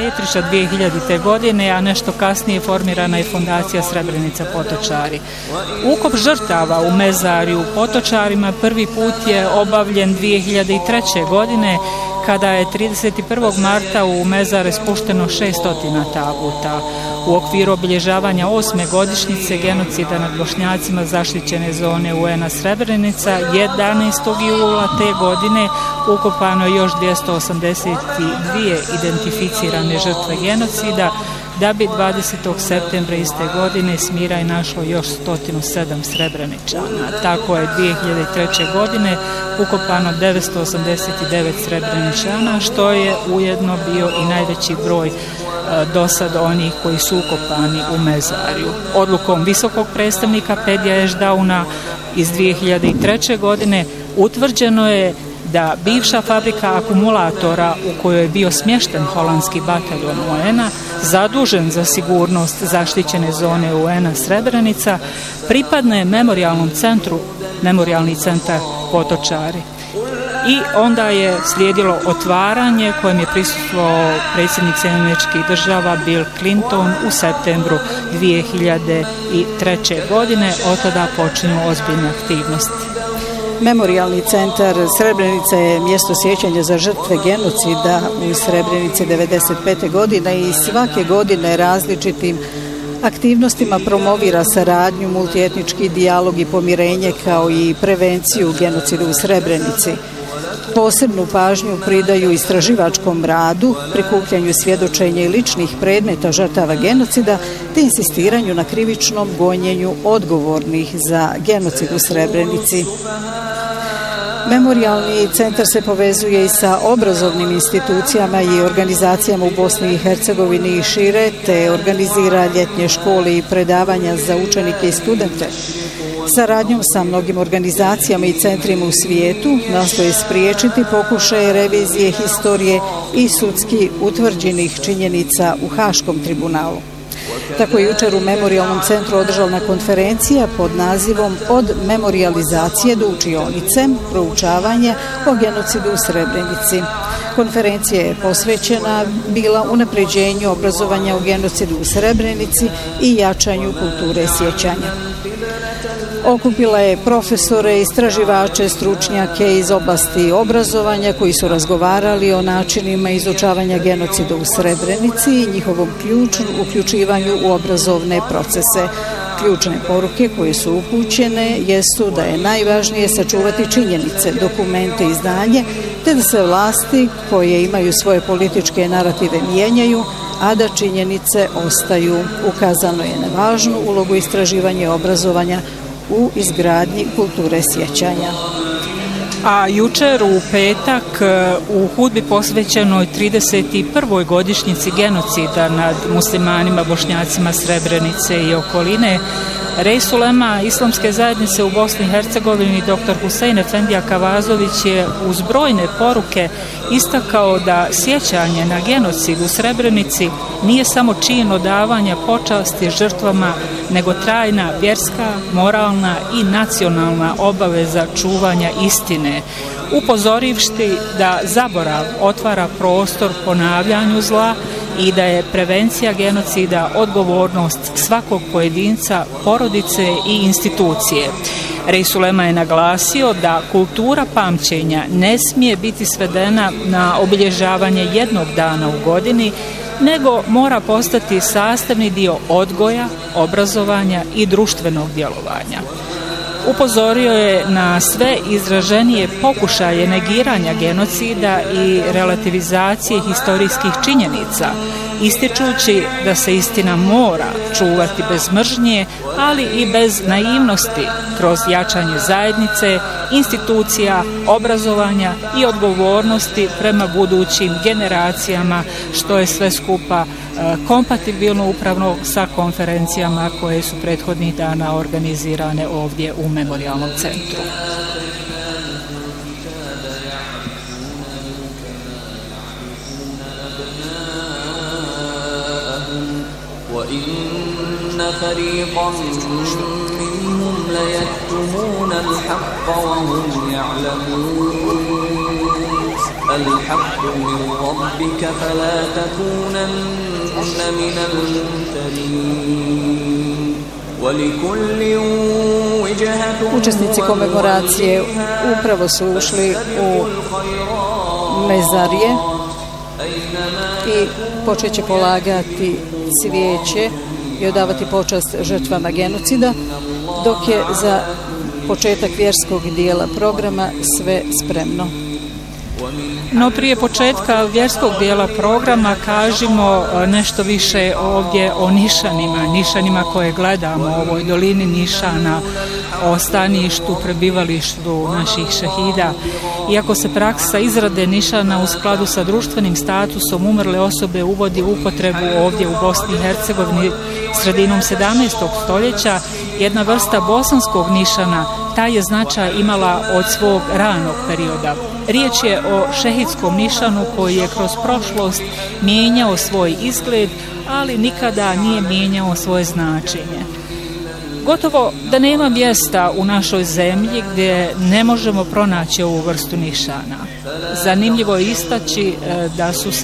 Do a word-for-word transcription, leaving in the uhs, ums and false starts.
Petrića dvije hiljadite. godine, a nešto kasnije formirana je Fondacija Srebrenica Potočari. Ukop žrtava u mezarju u Potočarima prvi put je obavljen dvije hiljade treće. godine, kada je trideset prvog marta u mezare spušteno šesnaest tabuta. U okviru obilježavanja osme godišnjice genocida nad Bošnjacima zaštićene zone U N-a Srebrenica, jedanaestog jula te godine ukopano je još dvjesto osamdeset dvije identificirane žrtve genocida, da bi dvadesetog septembra iste godine Smiraj našlo još sto sedam Srebreničana. Tako je dvije hiljade treće. godine ukopano devetsto osamdeset devet Srebreničana, što je ujedno bio i najveći broj do sad onih koji su ukopani u mezarju. Odlukom visokog predstavnika Pedija Ešdauna iz dvije hiljade treće. godine utvrđeno je da bivša fabrika akumulatora u kojoj je bio smješten holandski bataljon U N-a, zadužen za sigurnost zaštićene zone U N-a Srebrenica, pripadne memorijalnom centru, memorijalni centar Potočari. I onda je slijedilo otvaranje kojem je prisustvovao predsjednik Sjedinjenih Američkih Država Bill Clinton u septembru dvije hiljade treće. godine. Od tada počinju ozbiljne aktivnosti. Memorijalni centar Srebrenica je mjesto sjećanja za žrtve genocida u Srebrenici devedeset pete. godine i svake godine različitim aktivnostima promovira saradnju, multietnički dijalog i pomirenje kao i prevenciju genocida u Srebrenici. Posebnu pažnju pridaju istraživačkom radu, prikupljanju svjedočenja i ličnih predmeta žrtava genocida, te insistiranju na krivičnom gonjenju odgovornih za genocid u Srebrenici. Memorijalni centar se povezuje i sa obrazovnim institucijama i organizacijama u Bosni i Hercegovini i šire, te organizira ljetnje škole i predavanja za učenike i studente. Saradnjom sa mnogim organizacijama i centrima u svijetu nastoje spriječiti pokušaje revizije historije i sudski utvrđenih činjenica u Haškom tribunalu. Tako je jučer u Memorijalnom centru održana konferencija pod nazivom Od memorijalizacije do učionice, proučavanje o genocidu u Srebrenici. Konferencija je posvećena bila unapređenju obrazovanja o genocidu u Srebrenici i jačanju kulture sjećanja. Okupila je profesore, istraživače, stručnjake iz oblasti obrazovanja koji su razgovarali o načinima izučavanja genocida u Srebrenici i njihovom ključu, uključivanju u obrazovne procese. Ključne poruke koje su upućene jesu da je najvažnije sačuvati činjenice, dokumente i znanje, te da se vlasti koje imaju svoje političke narative mijenjaju, a da činjenice ostaju. Ukazano je na važnu ulogu istraživanja i obrazovanja u izgradnji kulture sjećanja. A jučer u petak u hudbi posvećenoj trideset prvoj godišnjici genocida nad muslimanima, Bošnjacima Srebrenice i okoline, Reis ulema Islamske zajednice u Bosni i Hercegovini doktor Husein Efendija Kavazović je uz brojne poruke istakao da sjećanje na genocid u Srebrenici nije samo čin odavanja počasti žrtvama, nego trajna vjerska, moralna i nacionalna obaveza čuvanja istine, upozorivši da zaborav otvara prostor ponavljanju zla i da je prevencija genocida odgovornost svakog pojedinca, porodice i institucije. Reis ulema je naglasio da kultura pamćenja ne smije biti svedena na obilježavanje jednog dana u godini, nego mora postati sastavni dio odgoja, obrazovanja i društvenog djelovanja. Upozorio je na sve izraženije pokušaje negiranja genocida i relativizacije historijskih činjenica, ističući da se istina mora čuvati bez mržnje, ali i bez naivnosti, kroz jačanje zajednice, institucija, obrazovanja i odgovornosti prema budućim generacijama, što je sve skupa kompatibilno upravno sa konferencijama koje su prethodnih dana organizirane ovdje u Memorijalnom centru. وَإِنَّ فَرِيقًا مِّنْهُمْ لَيَكْتُمُونَ الْحَقَّ وَهُمْ يَعْلَمُونَ الحق من ربك فلا تكونن من الممترين ولكل وجهة. Učesnici komemoracije upravo su ušli u mezarije i počet će polagati cvijeće i odavati počast žrtvama genocida, dok je za početak vjerskog dijela programa sve spremno. No prije početka vjerskog dijela programa kažimo nešto više ovdje o nišanima, nišanima koje gledamo u ovoj dolini nišana, o staništu, prebivalištu naših šehida. Iako se praksa izrade nišana u skladu sa društvenim statusom umrle osobe uvodi u upotrebu ovdje u Bosni i Hercegovini sredinom sedamnaestog stoljeća, jedna vrsta bosanskog nišana taj je značaj imala od svog ranog perioda. Riječ je o šehidskom nišanu koji je kroz prošlost mijenjao svoj izgled, ali nikada nije mijenjao svoje značenje. Gotovo da nema mjesta u našoj zemlji gdje ne možemo pronaći ovu vrstu nišana. Zanimljivo je istaći da su se